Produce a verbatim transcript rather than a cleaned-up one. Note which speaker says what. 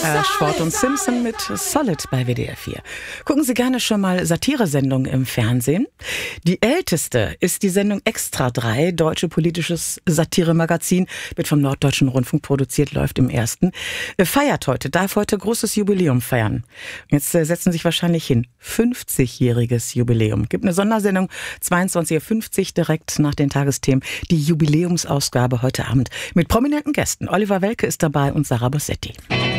Speaker 1: Ashford und Simpson mit Solid bei W D R vier. Gucken Sie gerne schon mal Satiresendungen im Fernsehen. Die älteste ist die Sendung Extra drei, deutsche politisches Satiremagazin, wird vom Norddeutschen Rundfunk produziert, läuft im ersten. Feiert heute, darf heute großes Jubiläum feiern. Jetzt äh, setzen Sie sich wahrscheinlich hin. fünfzigjähriges Jubiläum. Gibt eine Sondersendung, zweiundzwanzig Uhr fünfzig, direkt nach den Tagesthemen. Die Jubiläumsausgabe heute Abend mit prominenten Gästen. Oliver Welke ist dabei und Sarah Bossetti.